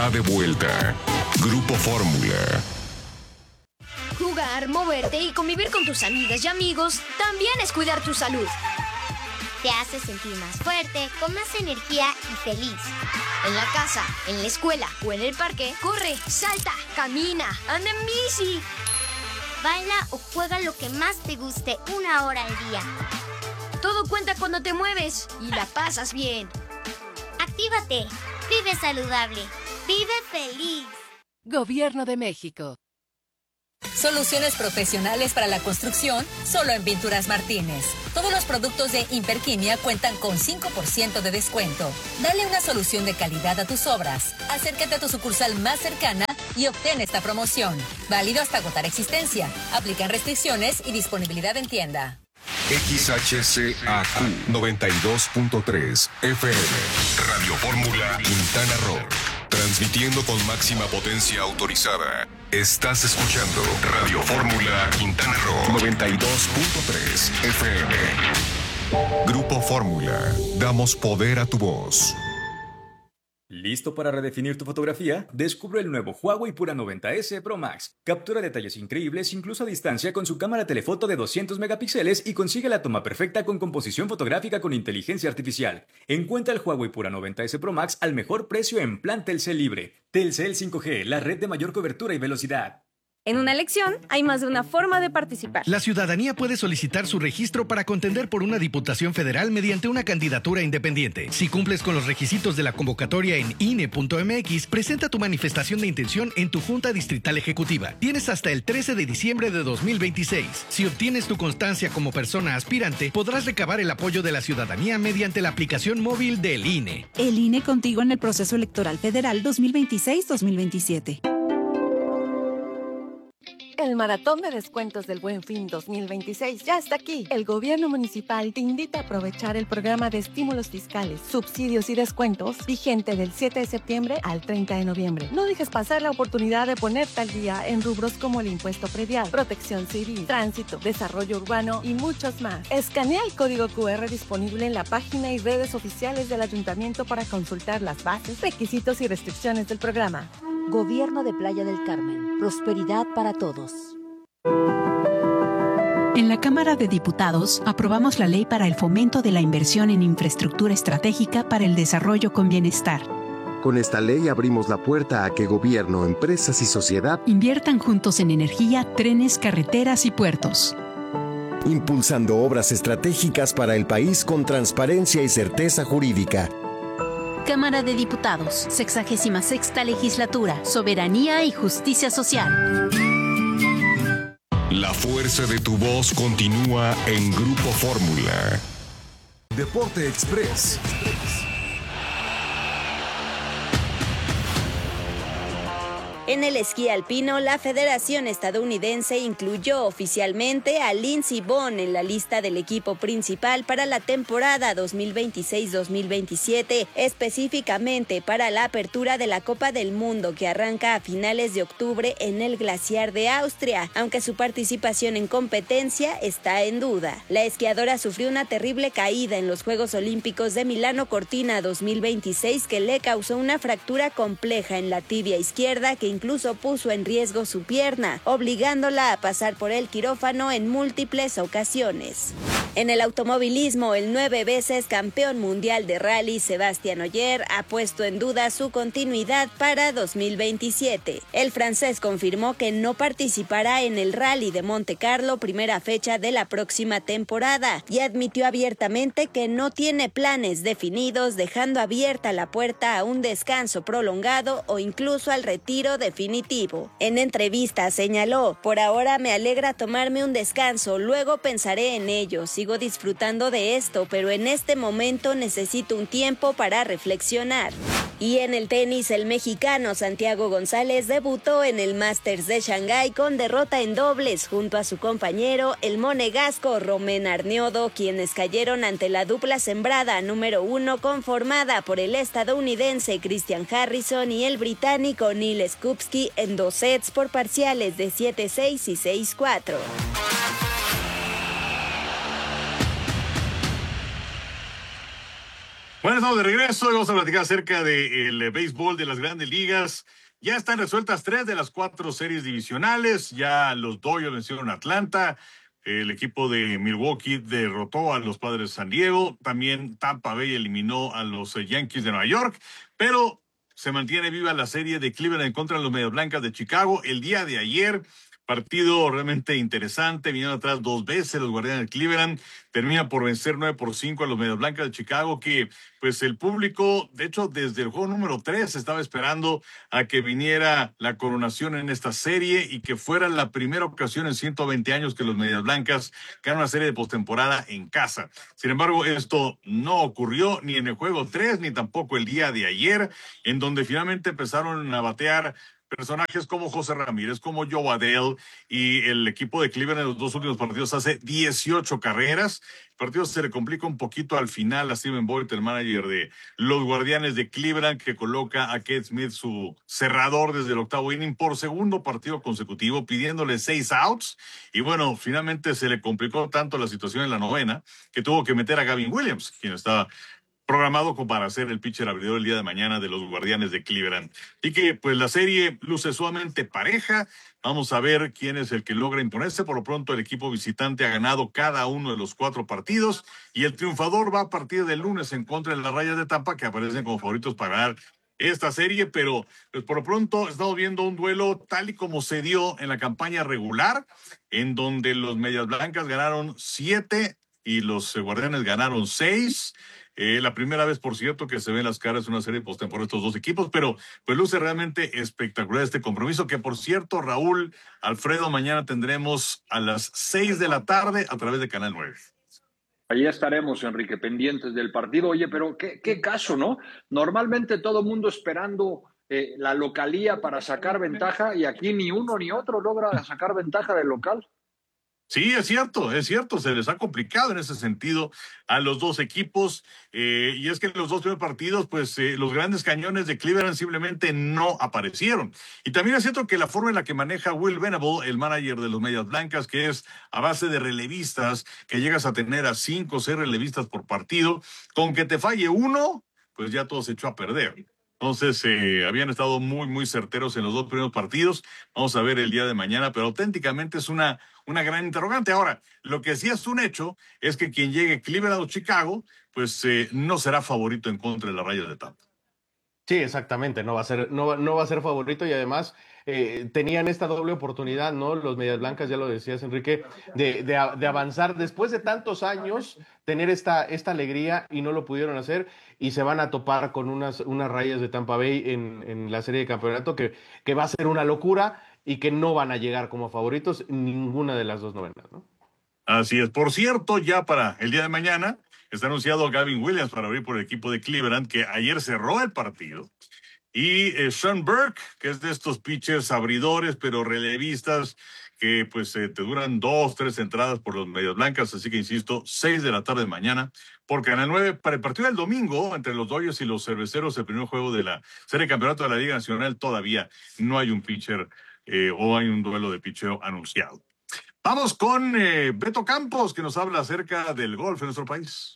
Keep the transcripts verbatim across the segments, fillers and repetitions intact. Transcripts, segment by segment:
De vuelta, Grupo Fórmula. Jugar, moverte y convivir con tus amigas y amigos también es cuidar tu salud. Te hace sentir más fuerte, con más energía y feliz. En la casa, en la escuela o en el parque, corre, salta, camina, anda en bici. Baila o juega lo que más te guste una hora al día. Todo cuenta cuando te mueves y la pasas bien. Actívate, vive saludable, vive feliz. Gobierno de México. Soluciones profesionales para la construcción, solo en Pinturas Martínez. Todos los productos de Imperquimia cuentan con cinco por ciento de descuento. Dale una solución de calidad a tus obras. Acércate a tu sucursal más cercana y obtén esta promoción. Válido hasta agotar existencia. Aplican restricciones y disponibilidad en tienda. X H C A Q noventa y dos punto tres F M. Radio Fórmula Quintana Roo. Transmitiendo con máxima potencia autorizada. Estás escuchando Radio Fórmula Quintana Roo noventa y dos punto tres F M. Grupo Fórmula. Damos poder a tu voz. ¿Listo para redefinir tu fotografía? Descubre el nuevo Huawei Pura noventa ese Pro Max. Captura detalles increíbles incluso a distancia con su cámara telefoto de doscientos megapíxeles y consigue la toma perfecta con composición fotográfica con inteligencia artificial. Encuentra el Huawei Pura noventa ese Pro Max al mejor precio en plan Telcel Libre. Telcel cinco G, la red de mayor cobertura y velocidad. En una elección hay más de una forma de participar. La ciudadanía puede solicitar su registro para contender por una diputación federal mediante una candidatura independiente. Si cumples con los requisitos de la convocatoria en I N E punto M X, presenta tu manifestación de intención en tu Junta Distrital Ejecutiva. Tienes hasta el trece de diciembre de dos mil veintiséis. Si obtienes tu constancia como persona aspirante, podrás recabar el apoyo de la ciudadanía mediante la aplicación móvil del I N E. El I N E contigo en el proceso electoral federal dos mil veintiséis dos mil veintisiete. El maratón de descuentos del Buen Fin dos mil veintiséis ya está aquí. El gobierno municipal te invita a aprovechar el programa de estímulos fiscales, subsidios y descuentos vigente del siete de septiembre al treinta de noviembre. No dejes pasar la oportunidad de ponerte al día en rubros como el impuesto predial, protección civil, tránsito, desarrollo urbano y muchos más. Escanea el código Q R disponible en la página y redes oficiales del ayuntamiento para consultar las bases, requisitos y restricciones del programa. Gobierno de Playa del Carmen. Prosperidad para todos. En la Cámara de Diputados aprobamos la ley para el fomento de la inversión en infraestructura estratégica para el desarrollo con bienestar. Con esta ley abrimos la puerta a que gobierno, empresas y sociedad inviertan juntos en energía, trenes, carreteras y puertos. Impulsando obras estratégicas para el país con transparencia y certeza jurídica. Cámara de Diputados, sexagésima sexta legislatura, soberanía y justicia social. La fuerza de tu voz continúa en Grupo Fórmula. Deporte Express. En el esquí alpino, la Federación Estadounidense incluyó oficialmente a Lindsey Vonn en la lista del equipo principal para la temporada dos mil veintiséis dos mil veintisiete, específicamente para la apertura de la Copa del Mundo que arranca a finales de octubre en el Glaciar de Austria, aunque su participación en competencia está en duda. La esquiadora sufrió una terrible caída en los Juegos Olímpicos de Milano Cortina dos mil veintiséis que le causó una fractura compleja en la tibia izquierda que incluso puso en riesgo su pierna, obligándola a pasar por el quirófano en múltiples ocasiones. En el automovilismo, el nueve veces campeón mundial de rally Sébastien Ogier ha puesto en duda su continuidad para dos mil veintisiete. El francés confirmó que no participará en el Rally de Monte Carlo, primera fecha de la próxima temporada, y admitió abiertamente que no tiene planes definidos, dejando abierta la puerta a un descanso prolongado o incluso al retiro definitivo. En entrevista señaló: "Por ahora me alegra tomarme un descanso, luego pensaré en ello. Sigo disfrutando de esto, pero en este momento necesito un tiempo para reflexionar". Y en el tenis, el mexicano Santiago González debutó en el Masters de Shanghái con derrota en dobles junto a su compañero, el monegasco Romain Arnaud, quienes cayeron ante la dupla sembrada número uno conformada por el estadounidense Christian Harrison y el británico Neil Skupski en dos sets por parciales de siete seis y seis cuatro. Bueno, estamos de regreso y vamos a platicar acerca del béisbol de las grandes ligas. Ya están resueltas tres de las cuatro series divisionales. Ya los Dodgers vencieron a Atlanta. El equipo de Milwaukee derrotó a los Padres de San Diego. También Tampa Bay eliminó a los Yankees de Nueva York. Pero se mantiene viva la serie de Cleveland en contra de los Medias Blancas de Chicago. El día de ayer, partido realmente interesante. Vinieron atrás dos veces los Guardianes de Cleveland. Termina por vencer nueve por cinco a los Medias Blancas de Chicago, que pues el público, de hecho, desde el juego número tres estaba esperando a que viniera la coronación en esta serie y que fuera la primera ocasión en ciento veinte años que los Medias Blancas ganan una serie de postemporada en casa. Sin embargo, esto no ocurrió ni en el juego tres, ni tampoco el día de ayer, en donde finalmente empezaron a batear personajes como José Ramírez, como Joe Adell, y el equipo de Cleveland en los dos últimos partidos hace dieciocho carreras. El partido se le complica un poquito al final a Steven Boyd, el manager de los Guardianes de Cleveland, que coloca a Keith Smith, su cerrador, desde el octavo inning por segundo partido consecutivo, pidiéndole seis outs. Y bueno, finalmente se le complicó tanto la situación en la novena que tuvo que meter a Gavin Williams, quien estaba programado para ser el pitcher abridor el día de mañana de los Guardianes de Cleveland. Y que pues la serie luce sumamente pareja. Vamos a ver quién es el que logra imponerse. Por lo pronto el equipo visitante ha ganado cada uno de los cuatro partidos y el triunfador va a partir del lunes en contra de las Rayas de Tampa, que aparecen como favoritos para ganar esta serie, pero pues por lo pronto estamos viendo un duelo tal y como se dio en la campaña regular, en donde los Medias Blancas ganaron siete y los Guardianes ganaron seis. Eh, la primera vez, por cierto, que se ven las caras de una serie de postemporada de estos dos equipos, pero pues luce realmente espectacular este compromiso, que por cierto, Raúl, Alfredo, mañana tendremos a las seis de la tarde a través de Canal nueve. Allí estaremos, Enrique, pendientes del partido. Oye, pero qué, qué caso, ¿no? Normalmente todo mundo esperando eh, la localía para sacar ventaja y aquí ni uno ni otro logra sacar ventaja del local. Sí, es cierto, es cierto, se les ha complicado en ese sentido a los dos equipos, eh, y es que en los dos primeros partidos, pues eh, los grandes cañones de Cleveland simplemente no aparecieron. Y también es cierto que la forma en la que maneja Will Venable, el manager de los Medias Blancas, que es a base de relevistas, que llegas a tener a cinco o seis relevistas por partido, con que te falle uno, pues ya todo se echó a perder. Entonces, eh, habían estado muy, muy certeros en los dos primeros partidos. Vamos a ver el día de mañana, pero auténticamente es una, una gran interrogante. Ahora, lo que sí es un hecho es que quien llegue Cleveland o Chicago, pues eh, no será favorito en contra de las Rayas de Tampa. Sí, exactamente, no va a ser, no, no va a ser favorito y además eh, tenían esta doble oportunidad, ¿no? Los Medias Blancas, ya lo decías, Enrique, de, de, de avanzar después de tantos años, tener esta, esta alegría y no lo pudieron hacer y se van a topar con unas, unas Rayas de Tampa Bay en, en la serie de campeonato que, que va a ser una locura y que no van a llegar como favoritos ninguna de las dos novenas, ¿no? Así es. Por cierto, ya para el día de mañana está anunciado Gavin Williams para abrir por el equipo de Cleveland, que ayer cerró el partido. Y eh, Sean Burke, que es de estos pitchers abridores, pero relevistas, que pues eh, te duran dos, tres entradas por los Medias Blancas. Así que, insisto, seis de la tarde de mañana por Canal nueve. Para el partido del domingo, entre los Dodgers y los Cerveceros, el primer juego de la serie de campeonato de la Liga Nacional, todavía no hay un pitcher eh, o hay un duelo de pitcheo anunciado. Vamos con eh, Beto Campos, que nos habla acerca del golf en nuestro país.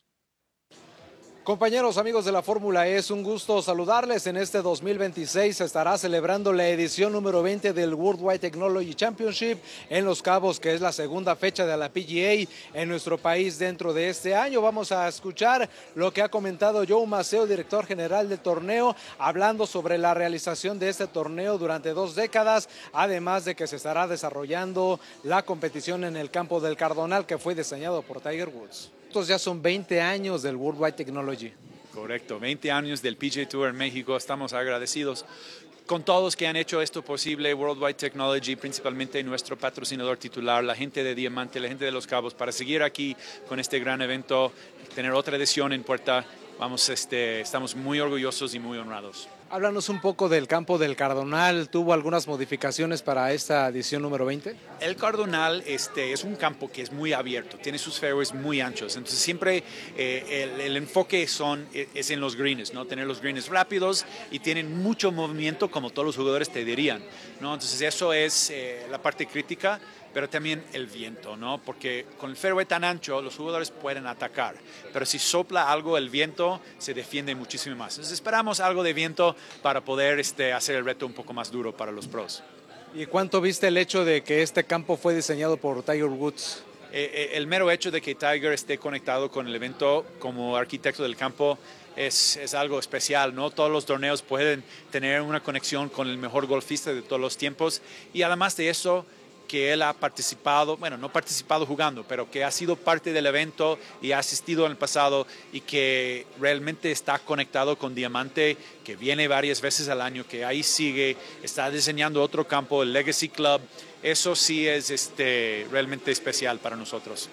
Compañeros, amigos de la Fórmula E, es un gusto saludarles. En este dos mil veintiséis se estará celebrando la edición número veinte del Worldwide Technology Championship en Los Cabos, que es la segunda fecha de la P G A en nuestro país dentro de este año. Vamos a escuchar lo que ha comentado Joe Maceo, director general del torneo, hablando sobre la realización de este torneo durante dos décadas, además de que se estará desarrollando la competición en el campo del Cardonal, que fue diseñado por Tiger Woods. Estos ya son veinte años del Worldwide Technology. Correcto, veinte años del P G A Tour en México. Estamos agradecidos con todos que han hecho esto posible, Worldwide Technology, principalmente nuestro patrocinador titular, la gente de Diamante, la gente de Los Cabos, para seguir aquí con este gran evento, tener otra edición en puerta. Vamos, este, estamos muy orgullosos y muy honrados. Háblanos un poco del campo del Cardonal. ¿Tuvo algunas modificaciones para esta edición número veinte? El Cardonal este, es un campo que es muy abierto, tiene sus fairways muy anchos, entonces siempre eh, el, el enfoque son, es en los greens, ¿no? Tener los greens rápidos y tienen mucho movimiento, como todos los jugadores te dirían, ¿no? Entonces eso es eh, la parte crítica. pero también el viento, ¿no? Porque con el fairway tan ancho, los jugadores pueden atacar, pero si sopla algo el viento, se defiende muchísimo más. Entonces esperamos algo de viento para poder este, hacer el reto un poco más duro para los pros. ¿Y cuánto viste el hecho de que este campo fue diseñado por Tiger Woods? Eh, el mero hecho de que Tiger esté conectado con el evento como arquitecto del campo es, es algo especial, ¿no? Todos los torneos pueden tener una conexión con el mejor golfista de todos los tiempos y además de eso, que él ha participado, bueno, no participado jugando, pero que ha sido parte del evento y ha asistido en el pasado y que realmente está conectado con Diamante, que viene varias veces al año, que ahí sigue, está diseñando otro campo, el Legacy Club. Eso sí es este, realmente especial para nosotros.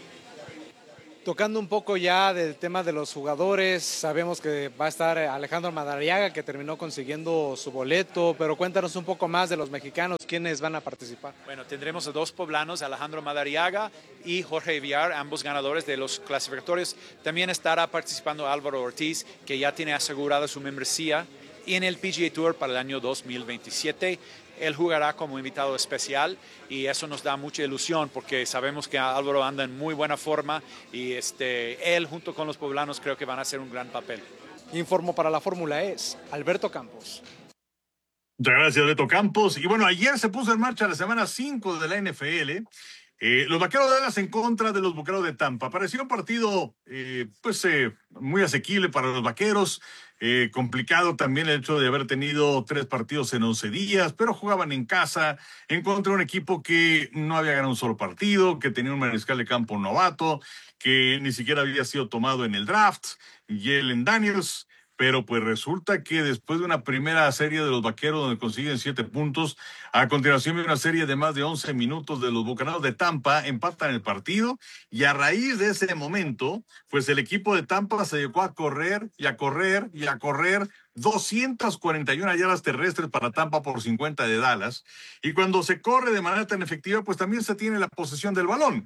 Tocando un poco ya del tema de los jugadores, sabemos que va a estar Alejandro Madariaga, que terminó consiguiendo su boleto, pero cuéntanos un poco más de los mexicanos, ¿quiénes van a participar? Bueno, tendremos a dos poblanos, Alejandro Madariaga y Jorge Villar, ambos ganadores de los clasificatorios. También estará participando Álvaro Ortiz, que ya tiene asegurada su membresía en el P G A Tour para el año dos mil veintisiete. Él jugará como invitado especial y eso nos da mucha ilusión porque sabemos que Álvaro anda en muy buena forma y este, él junto con los poblanos creo que van a hacer un gran papel. Informo para la Fórmula E, Alberto Campos. Muchas gracias, Alberto Campos. Y bueno, ayer se puso en marcha la semana cinco de la N F L. Eh, los Vaqueros de Dallas en contra de los Bucaneros de Tampa. Pareció un partido eh, pues eh, muy asequible para los Vaqueros. Eh, complicado también el hecho de haber tenido tres partidos en once días, pero jugaban en casa en contra de un equipo que no había ganado un solo partido, que tenía un mariscal de campo novato, que ni siquiera había sido tomado en el draft, Jalen Daniels. Pero pues resulta que después de una primera serie de los Vaqueros donde consiguen siete puntos, a continuación viene una serie de más de once minutos de los Bucaneros de Tampa, empatan el partido y a raíz de ese momento, pues el equipo de Tampa se dedicó a correr y a correr y a correr doscientas cuarenta y una yardas terrestres para Tampa por cincuenta de Dallas. Y cuando se corre de manera tan efectiva, pues también se tiene la posesión del balón.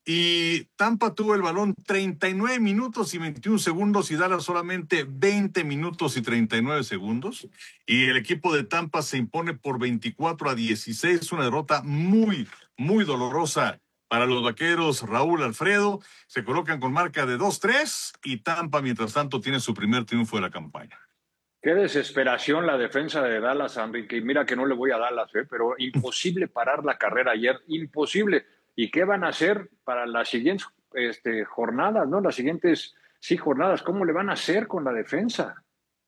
Y Tampa tuvo el balón treinta y nueve minutos y veintiún segundos y Dallas solamente veinte minutos y treinta y nueve segundos. Y el equipo de Tampa se impone por veinticuatro a dieciséis, una derrota muy, muy dolorosa para los Vaqueros. Raúl Alfredo se colocan con marca de dos tres y Tampa, mientras tanto, tiene su primer triunfo de la campaña. Qué desesperación la defensa de Dallas, Enrique. Y mira que no le voy a Dallas, ¿eh? Pero imposible parar la carrera ayer, imposible. ¿Y qué van a hacer para las siguientes este, jornadas, no? Las siguientes, sí, jornadas. ¿Cómo le van a hacer con la defensa?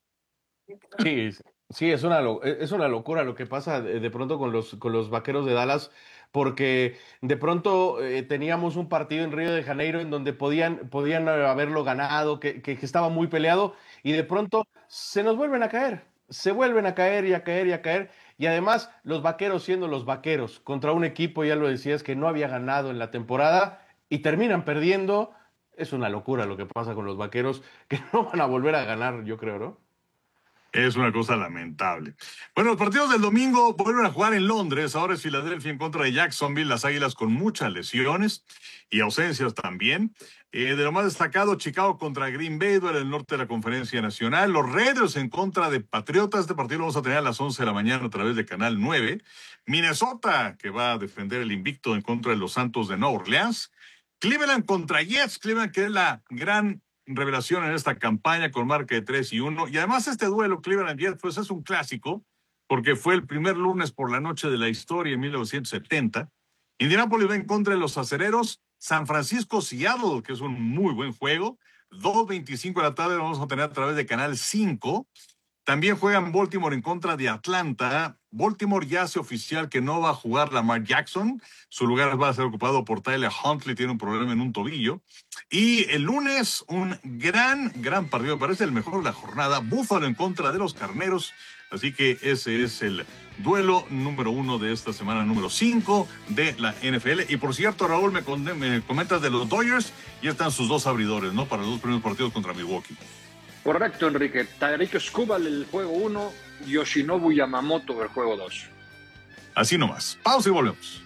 Sí, sí, es una, es una locura lo que pasa de, de pronto con los, con los Vaqueros de Dallas, porque de pronto eh, teníamos un partido en Río de Janeiro en donde podían, podían haberlo ganado, que, que, que estaba muy peleado, y de pronto se nos vuelven a caer, se vuelven a caer y a caer y a caer, y además los Vaqueros siendo los Vaqueros contra un equipo, ya lo decías, que no había ganado en la temporada, y terminan perdiendo. Es una locura lo que pasa con los Vaqueros, que no van a volver a ganar, yo creo, ¿no? Es una cosa lamentable. Bueno, los partidos del domingo vuelven a jugar en Londres. Ahora es Filadelfia en contra de Jacksonville. Las Águilas con muchas lesiones y ausencias también. Eh, de lo más destacado, Chicago contra Green Bay, duelo en el norte de la Conferencia Nacional. Los Raiders en contra de Patriotas. Este partido lo vamos a tener a las once de la mañana a través de Canal nueve. Minnesota, que va a defender el invicto en contra de los Santos de Nueva Orleans. Cleveland contra Jets. Cleveland, que es la gran revelación en esta campaña con marca de tres y uno. Y además este duelo Cleveland-Jets pues es un clásico porque fue el primer lunes por la noche de la historia en mil novecientos setenta. Indianapolis va en contra de los Acereros. San Francisco-Seattle, que es un muy buen juego. dos veinticinco de la tarde lo vamos a tener a través de Canal cinco. También juegan Baltimore en contra de Atlanta. Baltimore ya hace oficial que no va a jugar Lamar Jackson. Su lugar va a ser ocupado por Tyler Huntley, tiene un problema en un tobillo. Y el lunes, un gran, gran partido, parece el mejor de la jornada. Buffalo en contra de los Carneros. Así que ese es el duelo número uno de esta semana, número cinco de la N F L. Y por cierto, Raúl, me, me comentas de los Dodgers. Ya están sus dos abridores, ¿no? Para los dos primeros partidos contra Milwaukee. Correcto, Enrique. Tairiki Skubal el juego uno, Yoshinobu Yamamoto el juego dos. Así nomás. Pausa y volvemos.